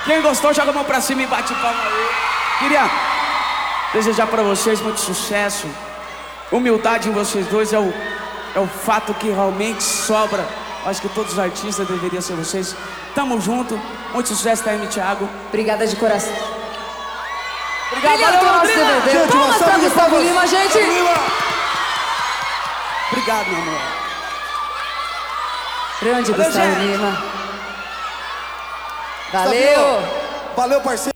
Quem gostou, joga a mão pra cima e bate palma aí. Queria desejar pra vocês muito sucesso. Humildade em vocês dois é o fato que realmente sobra. Acho que todos os artistas deveriam ser vocês. Tamo junto. Muito sucesso, TM Thiago. Obrigada de coração. Obrigado, Valeu, valeu, nosso Londrina. DVD. Gente, Palmas uma pra salva de Gustavo palmas. Lima, gente. Obrigado, meu amor. Grande Valeu, Gustavo gente. Lima. Valeu. Valeu, parceiro.